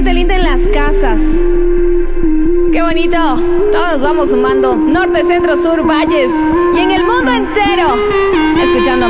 gente linda en las casas. ¡Qué bonito! Todos vamos sumando. Norte, centro, sur, valles. Y en el mundo entero. Escuchando